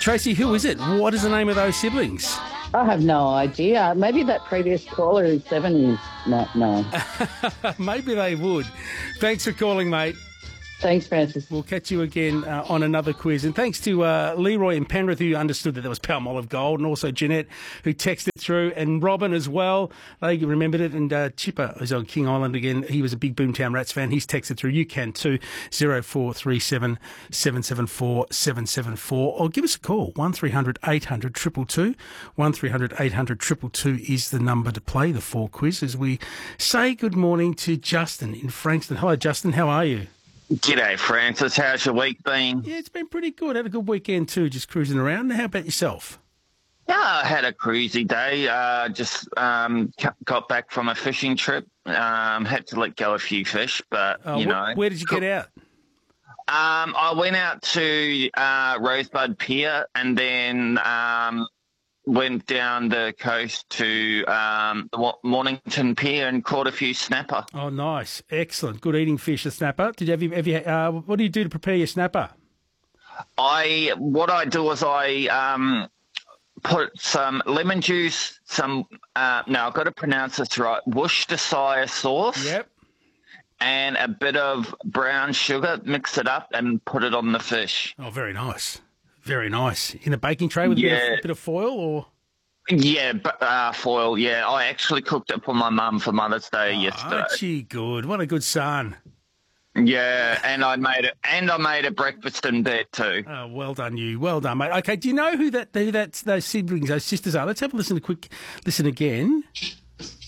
Tracy, who is it? What is the name of those siblings? I have no idea. Maybe that previous caller is 70s. No. Maybe they would. Thanks for calling, mate. Thanks, Francis. We'll catch you again on another quiz. And thanks to Leroy in Penrith, who understood that there was Palmolive Gold, and also Jeanette, who texted through, and Robin as well. They remembered it. And Chipper, who's on King Island again, he was a big Boomtown Rats fan. He's texted through. You can too, 0437 774 774. Or give us a call, 1300 800 222. 1300 800 222 is the number to play the 4 quiz, as we say good morning to Justin in Frankston. Hello, Justin. How are you? G'day, Francis. How's your week been? Yeah, it's been pretty good. Had a good weekend too, just cruising around. How about yourself? Yeah, I had a cruisy day. Just got back from a fishing trip. Had to let go a few fish, but, Where did you get out? I went out to Rosebud Pier and then went down the coast to the Mornington Pier and caught a few snapper. Oh, nice. Excellent. Good eating fish, the snapper. What do you do to prepare your snapper? What I do is I put some lemon juice, now I've got to pronounce this right, Worcestershire sauce. Yep. And a bit of brown sugar, mix it up and put it on the fish. Oh, very nice. Very nice. In a baking tray with a bit of foil, or? Yeah, foil, yeah. I actually cooked it for my mum for Mother's Day yesterday. Gee, good. What a good son. Yeah, and I made a breakfast in bed too. Oh, well done, you. Well done, mate. Okay, do you know who those siblings, those sisters are? Let's have a listen again.